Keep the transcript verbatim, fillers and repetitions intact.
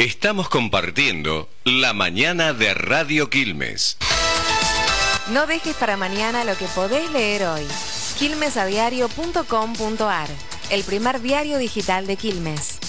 Estamos compartiendo la mañana de Radio Quilmes. No dejes para mañana lo que podés leer hoy. quilmes a diario punto com punto ar, el primer diario digital de Quilmes.